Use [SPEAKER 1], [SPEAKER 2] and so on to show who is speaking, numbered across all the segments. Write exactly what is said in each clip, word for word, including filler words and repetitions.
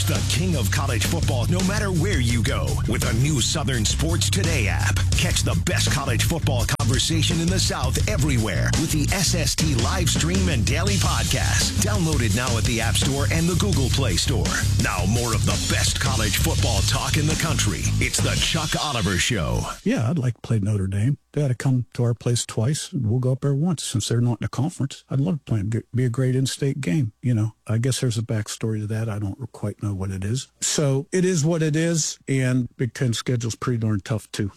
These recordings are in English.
[SPEAKER 1] Reach the king of college football no matter where you go with a new Southern Sports Today app. Catch the best college football conversation in the South everywhere with the S S T live stream and daily podcast. Download it now at the App Store and the Google Play Store. Now more of the best college football talk in the country. It's the Chuck Oliver Show.
[SPEAKER 2] Yeah, I'd like to play Notre Dame. They had to come to our place twice, and we'll go up there once since they're not in a conference. I'd love to play them. It'd be a great in-state game. You know, I guess there's a backstory to that. I don't quite know what it is. So it is what it is, and Big Ten schedule's pretty darn tough, too.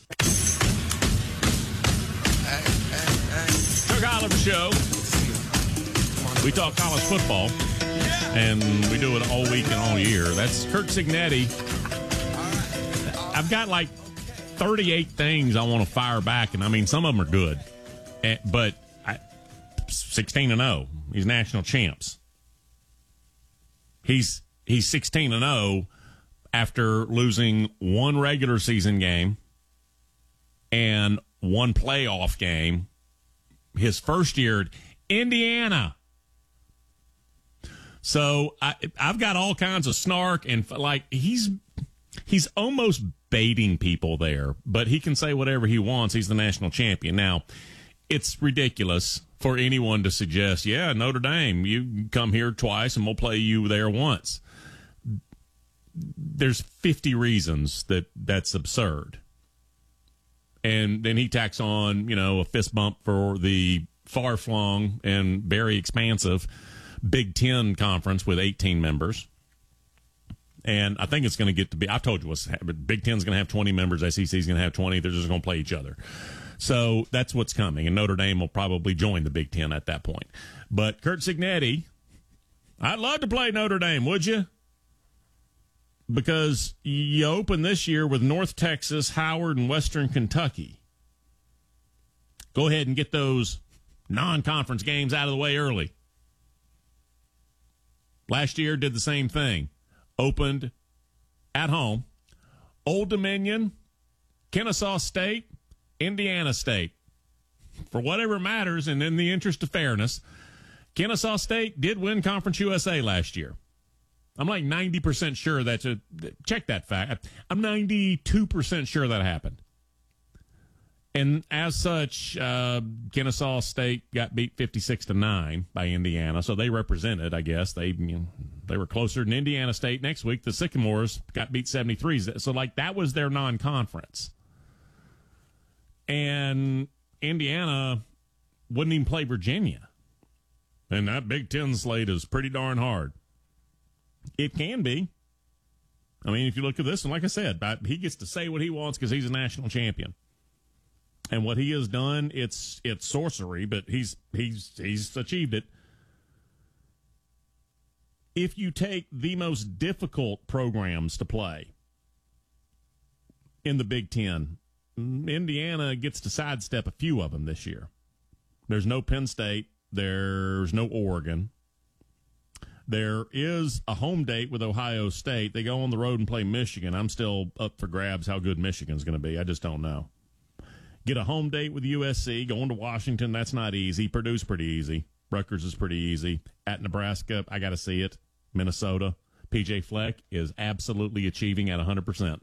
[SPEAKER 3] Chuck Oliver Show. We talk college football, and we do it all week and all year. That's Curt Cignetti. I've got like thirty-eight things I want to fire back, and I mean, some of them are good. But I, sixteen and oh, he's national champs. He's he's sixteen and oh after losing one regular season game and one playoff game. His first year at Indiana. So I, I've got all kinds of snark and like he's he's almost baiting people there, but he can say whatever he wants. He's the national champion. Now, it's ridiculous for anyone to suggest, yeah, Notre Dame, you come here twice and we'll play you there once. There's fifty reasons that that's absurd. And then he tacks on, you know, a fist bump for the far-flung and very expansive Big Ten conference with eighteen members. And I think it's going to get to be, I've told you what's happening. Big Ten's going to have twenty members. S E C's going to have twenty. They're just going to play each other. So that's what's coming. And Notre Dame will probably join the Big Ten at that point. But Curt Cignetti, I'd love to play Notre Dame, would you? Because you open this year with North Texas, Howard, and Western Kentucky. Go ahead and get those non-conference games out of the way early. Last year did the same thing. Opened at home, Old Dominion, Kennesaw State, Indiana State. For whatever matters, and in the interest of fairness, Kennesaw State did win Conference U S A last year. I'm like ninety percent sure that's a – check that fact. I'm ninety-two percent sure that happened. And as such, uh, Kennesaw State got beat fifty-six to nine by Indiana, so they represented, I guess. They you know, they were closer than Indiana State. Next week, the Sycamores got beat seventy-three. So, like, that was their non-conference. And Indiana wouldn't even play Virginia. And that Big Ten slate is pretty darn hard. It can be. I mean, if you look at this, and like I said, he gets to say what he wants because he's a national champion. And what he has done, it's it's sorcery, but he's he's he's achieved it. If you take the most difficult programs to play in the Big Ten, Indiana gets to sidestep a few of them this year. There's no Penn State. There's no Oregon. There is a home date with Ohio State. They go on the road and play Michigan. I'm still up for grabs how good Michigan's going to be. I just don't know. Get a home date with U S C. Going to Washington, that's not easy. Purdue's pretty easy. Rutgers is pretty easy. At Nebraska, I got to see it. Minnesota. P J Fleck is absolutely achieving at one hundred percent.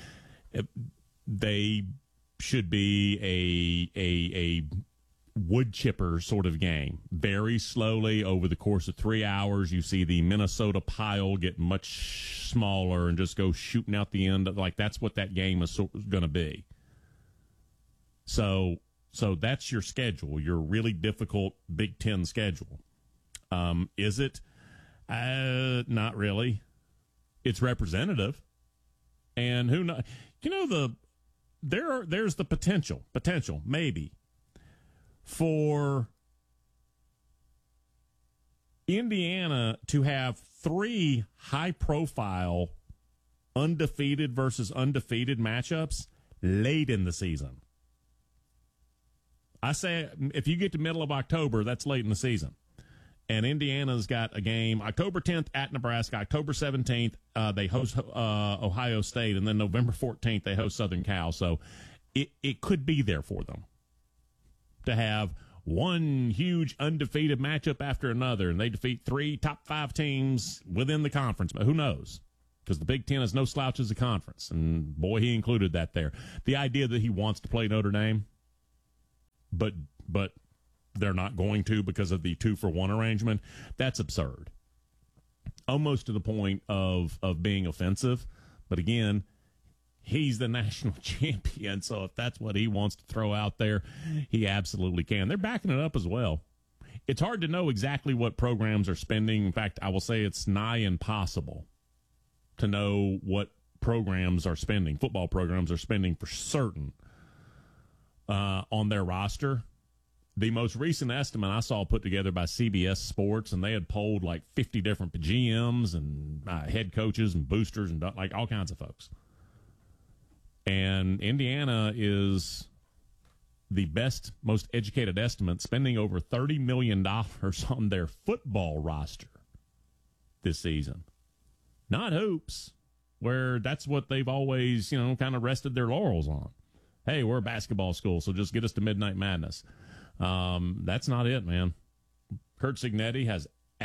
[SPEAKER 3] They should be a a a wood chipper sort of game. Very slowly over the course of three hours, you see the Minnesota pile get much smaller and just go shooting out the end. Like, that's what that game is going to be. So, so that's your schedule, your really difficult Big Ten schedule. Um, is it? Uh, not really. It's representative. And who knows? You know, the there are, there's the potential, potential, maybe, for Indiana to have three high-profile undefeated versus undefeated matchups late in the season. I say if you get to middle of October, that's late in the season. And Indiana's got a game October tenth at Nebraska, October seventeenth, uh, they host uh, Ohio State, and then November fourteenth, they host Southern Cal. So it, it could be there for them to have one huge undefeated matchup after another, and they defeat three top five teams within the conference. But who knows? because the Big Ten is no slouch as a conference, and boy, he included that there. The idea that he wants to play Notre Dame, but but they're not going to because of the two-for-one arrangement, that's absurd. Almost to the point of, of being offensive. But again, he's the national champion, so if that's what he wants to throw out there, he absolutely can. They're backing it up as well. It's hard to know exactly what programs are spending. In fact, I will say it's nigh impossible to know what programs are spending, football programs are spending for certain uh, on their roster. The most recent estimate I saw put together by C B S Sports, and they had polled like fifty different G Ms and uh, head coaches and boosters and like all kinds of folks. And Indiana is the best, most educated estimate, spending over thirty million dollars on their football roster this season. Not hoops, where that's what they've always, you know, kind of rested their laurels on. Hey, we're a basketball school, so just get us to Midnight Madness. Um, that's not it, man. Curt Cignetti has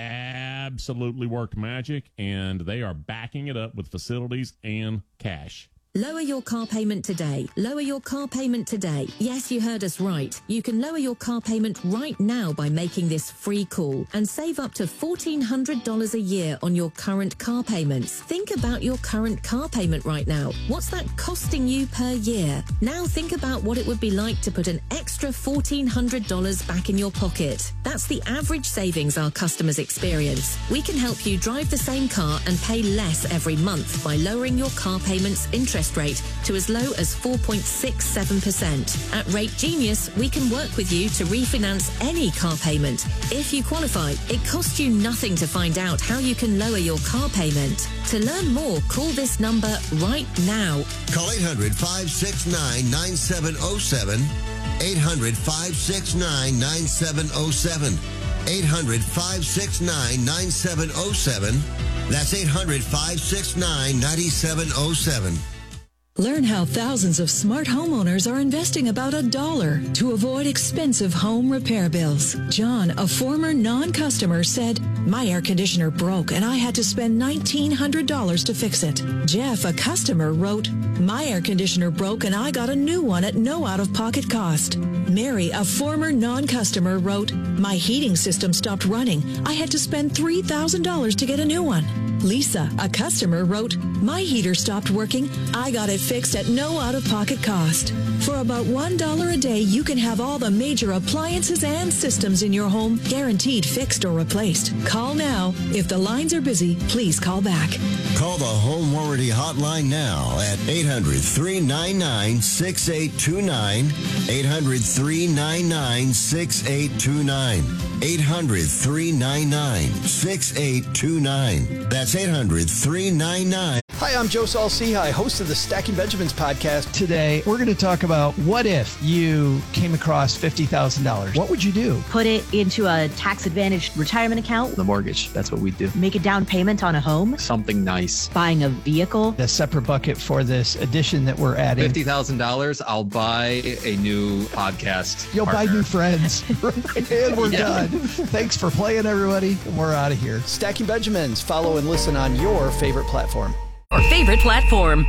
[SPEAKER 3] absolutely worked magic, and they are backing it up with facilities and cash.
[SPEAKER 4] Lower your car payment today. Lower your car payment today. Yes, you heard us right. You can lower your car payment right now by making this free call and save up to fourteen hundred dollars a year on your current car payments. Think about your current car payment right now. What's that costing you per year? Now think about what it would be like to put an extra fourteen hundred dollars back in your pocket. That's the average savings our customers experience. We can help you drive the same car and pay less every month by lowering your car payments interest rate to as low as four point six seven percent. At Rate Genius, we can work with you to refinance any car payment. If you qualify, it costs you nothing to find out how you can lower your car payment. To learn more, call this number right now.
[SPEAKER 5] Call eight hundred, five six nine, nine seven zero seven. eight hundred, five six nine, nine seven zero seven. eight hundred, five six nine, nine seven zero seven. That's eight hundred, five six nine, nine seven zero seven.
[SPEAKER 6] Learn how thousands of smart homeowners are investing about a dollar to avoid expensive home repair bills. John, a former non-customer, said, "My air conditioner broke and I had to spend nineteen hundred dollars to fix it." Jeff, a customer, wrote, "My air conditioner broke and I got a new one at no out-of-pocket cost." Mary, a former non-customer, wrote, "My heating system stopped running. I had to spend three thousand dollars to get a new one." Lisa, a customer, wrote, "My heater stopped working. I got it fixed at no out-of-pocket cost." For about one dollar a day, you can have all the major appliances and systems in your home guaranteed fixed or replaced. Call now. If the lines are busy, please call back.
[SPEAKER 5] Call the Home Warranty Hotline now at eight hundred, three nine nine, six eight two nine. eight hundred, three nine nine, six eight two nine. eight hundred, three nine nine, six eight two nine. That's eight hundred, three nine nine.
[SPEAKER 7] Hi, I'm Joe Saul-Sehy, host of the Stacking Benjamins podcast.
[SPEAKER 8] Today, we're going to talk about what if you came across fifty thousand dollars? What would you do?
[SPEAKER 9] Put it into a tax-advantaged retirement account.
[SPEAKER 10] The mortgage, that's what we do.
[SPEAKER 9] Make a down payment on a home.
[SPEAKER 10] Something nice.
[SPEAKER 9] Buying a vehicle.
[SPEAKER 8] A separate bucket for this addition that we're adding.
[SPEAKER 10] fifty thousand dollars, I'll buy a new podcast
[SPEAKER 8] You'll
[SPEAKER 10] partner.
[SPEAKER 8] buy new friends. And we're yeah. done. Thanks for playing, everybody. We're out of here.
[SPEAKER 7] Stacking Benjamins. Follow and listen on your favorite platform.
[SPEAKER 4] Our favorite platform.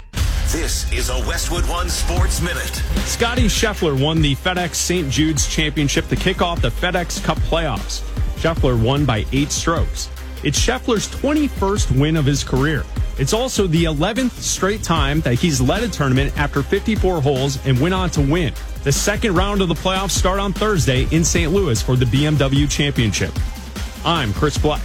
[SPEAKER 1] This is a Westwood One Sports Minute.
[SPEAKER 11] Scotty Scheffler won the FedEx Saint Jude's Championship to kick off the FedEx Cup playoffs. Scheffler won by eight strokes. It's Scheffler's twenty-first win of his career. It's also the eleventh straight time that he's led a tournament after fifty-four holes and went on to win. The second round of the playoffs start on Thursday in Saint Louis for the B M W Championship. I'm Chris Black.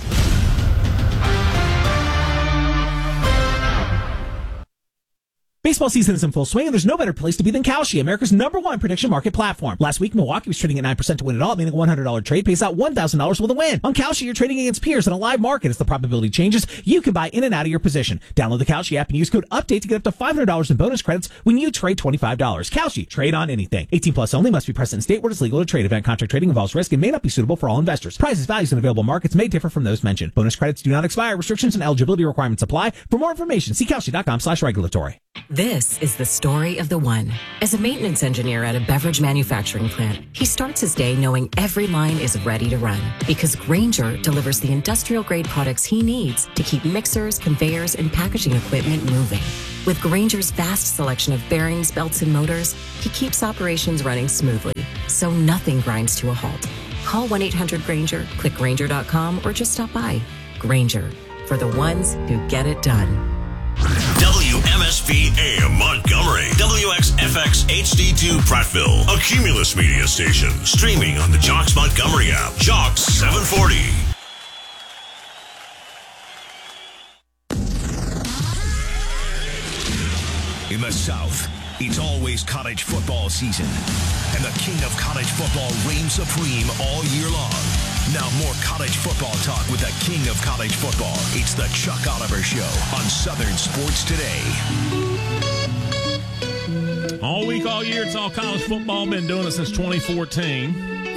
[SPEAKER 12] Baseball season is in full swing, and there's no better place to be than Kalshi, America's number one prediction market platform. Last week, Milwaukee was trading at nine percent to win it all, meaning a one hundred dollars trade pays out one thousand dollars with a win. On Kalshi, you're trading against peers in a live market. As the probability changes, you can buy in and out of your position. Download the Kalshi app and use code UPDATE to get up to five hundred dollars in bonus credits when you trade twenty-five dollars. Kalshi, trade on anything. eighteen plus only, must be present in state where it's legal to trade. Event contract trading involves risk and may not be suitable for all investors. Prices, values, and available markets may differ from those mentioned. Bonus credits do not expire. Restrictions and eligibility requirements apply. For more information, see Kalshi dot com slash regulatory.
[SPEAKER 13] This is the story of the one. As a maintenance engineer at a beverage manufacturing plant, he starts his day knowing every line is ready to run because Grainger delivers the industrial-grade products he needs to keep mixers, conveyors, and packaging equipment moving. With Grainger's vast selection of bearings, belts, and motors, he keeps operations running smoothly, so nothing grinds to a halt. Call one eight hundred Grainger, click Grainger dot com, or just stop by. Grainger, for the ones who get it done.
[SPEAKER 1] W M S P A M Montgomery, W X F X H D two Prattville, a Cumulus media station, streaming on the Jocks Montgomery app. Jocks seven forty. In the South, it's always college football season, and the king of college football reigns supreme all year long. Now more college football talk with the king of college football. It's the Chuck Oliver Show on Southern Sports Today.
[SPEAKER 3] All week, all year, it's all college football. Been doing it since twenty fourteen.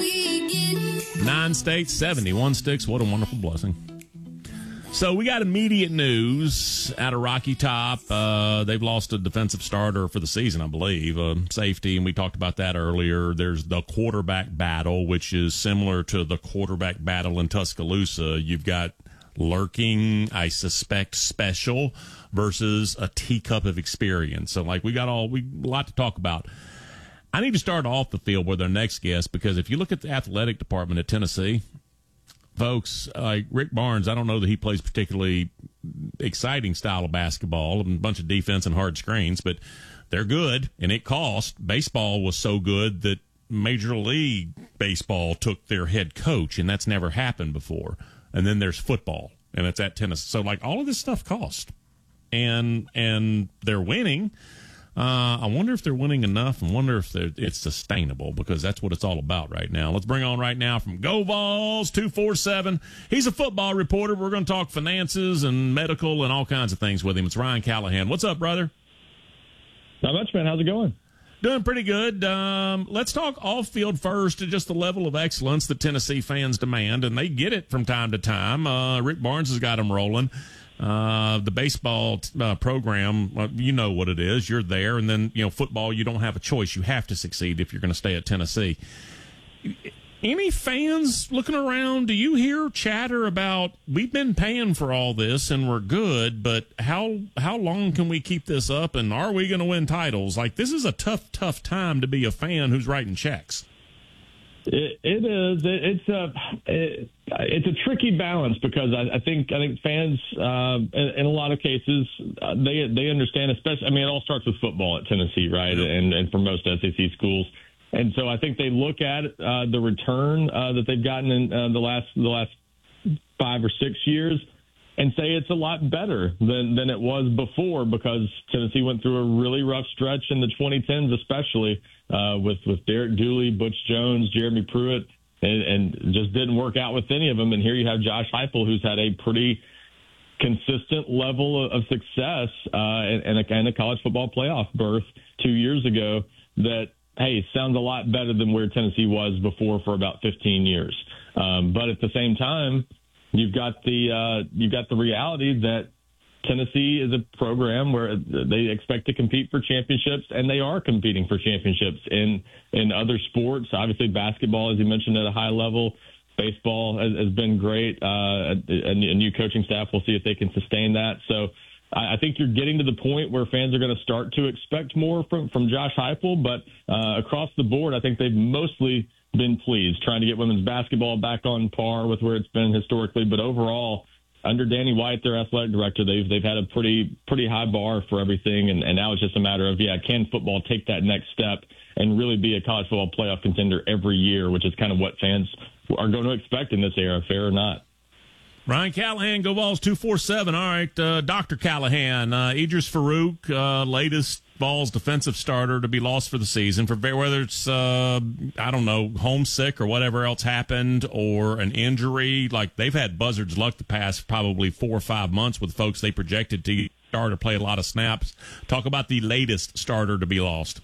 [SPEAKER 3] Nine states, seventy-one sticks. What a wonderful blessing. So we got immediate news out of Rocky Top. Uh, they've lost a defensive starter for the season, I believe, uh, safety, and we talked about that earlier. There's the quarterback battle, which is similar to the quarterback battle in Tuscaloosa. You've got lurking, I suspect, special versus a teacup of experience. So, like, we got all we a lot to talk about. I need to start off the field with our next guest because if you look at the athletic department at Tennessee, folks, like Rick Barnes, I don't know that he plays particularly exciting style of basketball, a bunch of defense and hard screens, but they're good, and it cost. Baseball was so good that Major League Baseball took their head coach, and that's never happened before. And then there's football, and it's at Tennessee. So, like, all of this stuff cost, and and they're winning. Uh, I wonder if they're winning enough and wonder if it's sustainable because that's what it's all about right now. Let's bring on right now from Go Vols two forty-seven. He's a football reporter. We're going to talk finances and medical and all kinds of things with him. It's Ryan Callahan. What's up, brother?
[SPEAKER 14] Not much, man. How's it going?
[SPEAKER 3] Doing pretty good. Um, let's talk off-field first to just the level of excellence that Tennessee fans demand, and they get it from time to time. Uh, Rick Barnes has got them rolling. Uh, the baseball uh, program, uh, you know what it is. You're there, and then, you know, football, you don't have a choice. You have to succeed if you're going to stay at Tennessee. Any fans looking around, do you hear chatter about, we've been paying for all this and we're good, but how how long can we keep this up, and are we going to win titles? Like, this is a tough, tough time to be a fan who's writing checks.
[SPEAKER 14] It, it is. It, it's a it, it's a tricky balance because I, I think I think fans uh, in, in a lot of cases uh, they they understand. Especially, I mean, it all starts with football at Tennessee, right? Yep. And and for most S E C schools, and so I think they look at uh, the return uh, that they've gotten in uh, the last the last five or six years and say it's a lot better than than it was before because Tennessee went through a really rough stretch in the twenty tens, especially. Uh, with, with Derek Dooley, Butch Jones, Jeremy Pruitt, and, and just didn't work out with any of them. And here you have Josh Heupel, who's had a pretty consistent level of, of success uh, and, and, a, and a college football playoff berth two years ago that, hey, sounds a lot better than where Tennessee was before for about fifteen years. Um, but at the same time, you've got the uh, you've got the reality that Tennessee is a program where they expect to compete for championships, and they are competing for championships in, in other sports. Obviously, basketball, as you mentioned, at a high level. Baseball has, has been great. Uh, a, a new coaching staff, we'll see if they can sustain that. So I, I think you're getting to the point where fans are going to start to expect more from, from Josh Heupel. But uh, across the board, I think they've mostly been pleased, trying to get women's basketball back on par with where it's been historically. But overall, under Danny White, their athletic director, they've they've had a pretty pretty high bar for everything, and, and now it's just a matter of, yeah, can football take that next step and really be a college football playoff contender every year, which is kind of what fans are going to expect in this era, fair or not.
[SPEAKER 3] Ryan Callahan, Go Vols two forty-seven. All right, uh, Doctor Callahan, uh, Idris Farouk, uh, latest Vols defensive starter to be lost for the season, for whether it's, uh, I don't know, homesick or whatever else happened or an injury. Like, they've had buzzard's luck the past probably four or five months with folks they projected to start or play a lot of snaps. Talk about the latest starter to be lost.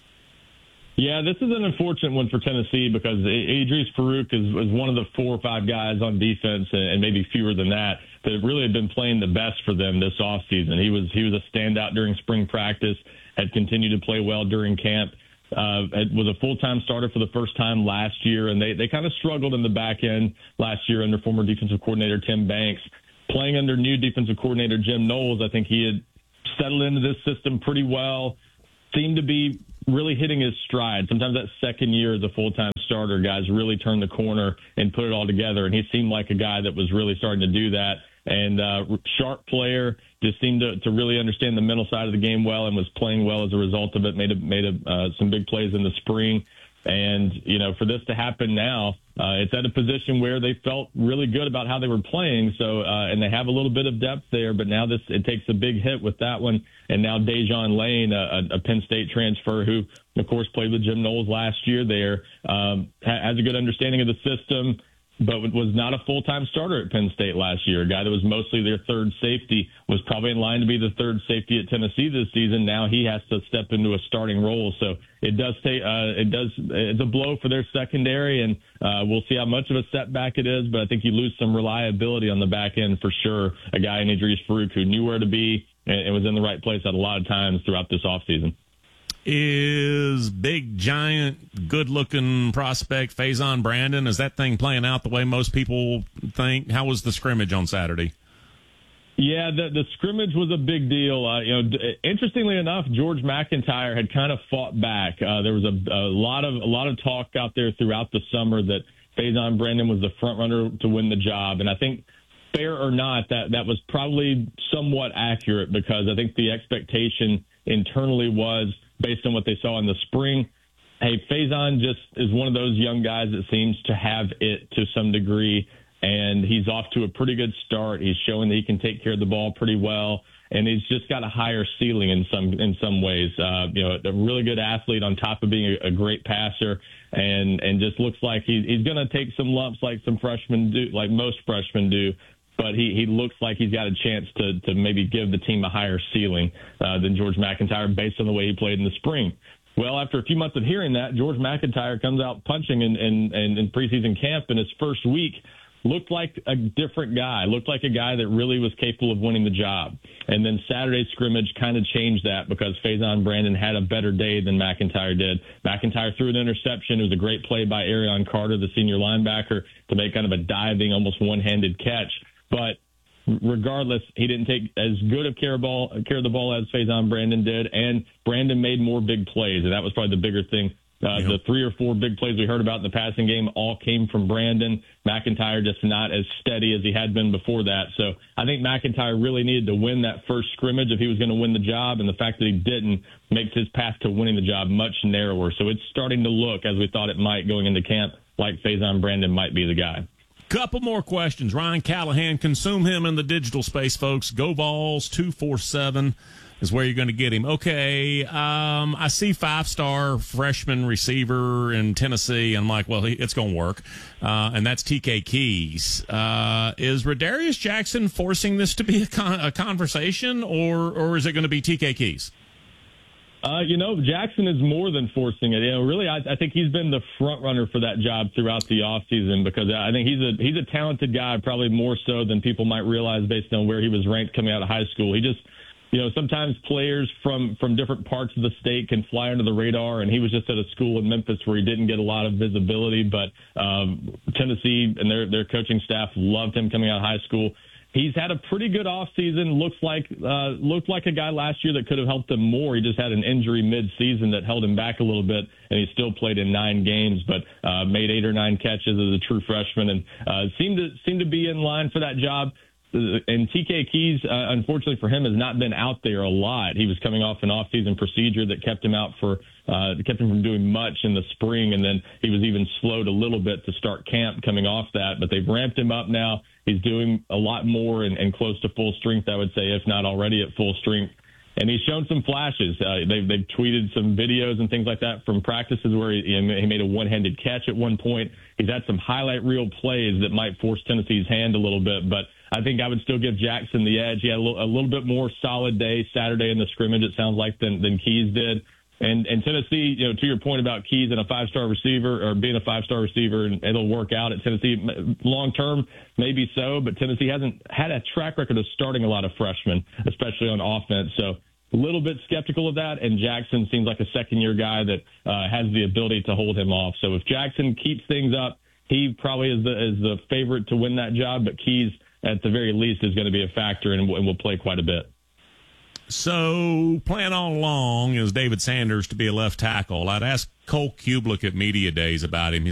[SPEAKER 14] Yeah, this is an unfortunate one for Tennessee because Idris Farouk is, is one of the four or five guys on defense, and maybe fewer than that, that really had been playing the best for them this offseason. He was he was a standout during spring practice, had continued to play well during camp, uh, was a full-time starter for the first time last year, and they, they kind of struggled in the back end last year under former defensive coordinator Tim Banks. Playing under new defensive coordinator Jim Knowles, I think he had settled into this system pretty well, seemed to be really hitting his stride. Sometimes that second year as a full-time starter, guys really turn the corner and put it all together, and he seemed like a guy that was really starting to do that. And uh, sharp player, just seemed to, to really understand the mental side of the game well and was playing well as a result of it, made a, made a, uh, some big plays in the spring. And, you know, for this to happen now, uh, it's at a position where they felt really good about how they were playing. So, uh, and they have a little bit of depth there, but now this, it takes a big hit with that one. And now Dejon Lane, a, a Penn State transfer who, of course, played with Jim Knowles last year there, um, has a good understanding of the system, but was not a full-time starter at Penn State last year. A guy that was mostly their third safety, was probably in line to be the third safety at Tennessee this season. Now he has to step into a starting role. So it does take, uh, it does, it's a blow for their secondary, and uh, we'll see how much of a setback it is. But I think you lose some reliability on the back end for sure. A guy in Idris Farouk who knew where to be and, and was in the right place at a lot of times throughout this offseason.
[SPEAKER 3] Is big, giant, good-looking prospect Faison Brandon, is that thing playing out the way most people think? How was the scrimmage on Saturday?
[SPEAKER 14] Yeah, the, the scrimmage was a big deal. Uh, you know, interestingly enough, George McIntyre had kind of fought back. Uh, there was a, a lot of a lot of talk out there throughout the summer that Faison Brandon was the front runner to win the job, and I think, fair or not, that that was probably somewhat accurate, because I think the expectation internally was, based on what they saw in the spring, hey, Faison just is one of those young guys that seems to have it to some degree, and he's off to a pretty good start. He's showing that he can take care of the ball pretty well, and he's just got a higher ceiling in some in some ways. Uh, you know, a really good athlete on top of being a, a great passer, and and just looks like he, he's going to take some lumps like some freshmen do, like most freshmen do. But he, he looks like he's got a chance to, to maybe give the team a higher ceiling uh, than George McIntyre based on the way he played in the spring. Well, after a few months of hearing that, George McIntyre comes out punching in, in, in, in preseason camp in his first week, looked like a different guy, looked like a guy that really was capable of winning the job. And then Saturday's scrimmage kind of changed that, because Faison Brandon had a better day than McIntyre did. McIntyre threw an interception. It was a great play by Arion Carter, the senior linebacker, to make kind of a diving, almost one-handed catch. But regardless, he didn't take as good of care of, ball, care of the ball as Faison Brandon did, and Brandon made more big plays, and that was probably the bigger thing. Uh, yep. The three or four big plays we heard about in the passing game all came from Brandon. McIntyre just not as steady as he had been before that. So I think McIntyre really needed to win that first scrimmage if he was going to win the job, and the fact that he didn't makes his path to winning the job much narrower. So it's starting to look, as we thought it might going into camp, like Faison Brandon might be the guy.
[SPEAKER 3] Couple more questions. Ryan Callahan, consume him in the digital space, folks. Go Vols two forty-seven is where you're going to get him. Okay, um, I see five-star freshman receiver in Tennessee. I'm like, well, it's going to work. Uh, and that's T K Keys. Uh, is Radarius Jackson forcing this to be a, con- a conversation, or or is it going to be T K Keys?
[SPEAKER 14] Uh, you know, Jackson is more than forcing it. You know, really, I, I think he's been the front runner for that job throughout the offseason, because I think he's a he's a talented guy, probably more so than people might realize based on where he was ranked coming out of high school. He just, you know, sometimes players from, from different parts of the state can fly under the radar, and he was just at a school in Memphis where he didn't get a lot of visibility, but um, Tennessee and their their coaching staff loved him coming out of high school. He's had a pretty good offseason. Looks like uh, looked like a guy last year that could have helped him more. He just had an injury mid-season that held him back a little bit, and he still played in nine games, but uh, made eight or nine catches as a true freshman, and uh, seemed to seemed to be in line for that job. And T K Keys, uh, unfortunately for him, has not been out there a lot. He was coming off an off-season procedure that kept him out for uh, kept him from doing much in the spring, and then he was even slowed a little bit to start camp coming off that. But they've ramped him up now. He's doing a lot more and, and close to full strength, I would say, if not already at full strength. And he's shown some flashes. Uh, they've, they've tweeted some videos and things like that from practices where he, he made a one-handed catch at one point. He's had some highlight reel plays that might force Tennessee's hand a little bit, but I think I would still give Jackson the edge. He had a little, a little bit more solid day Saturday in the scrimmage, it sounds like, than, than Keys did. And and Tennessee, you know, to your point about Keys and a five-star receiver or being a five-star receiver, and it'll work out at Tennessee long term, maybe so. But Tennessee hasn't had a track record of starting a lot of freshmen, especially on offense. So a little bit skeptical of that. And Jackson seems like a second-year guy that uh, has the ability to hold him off. So if Jackson keeps things up, he probably is the is the favorite to win that job. But Keys, at the very least, is going to be a factor and, and will play quite a bit.
[SPEAKER 3] So, plan all along is David Sanders to be a left tackle. I'd ask Cole Kublik at Media Days about him.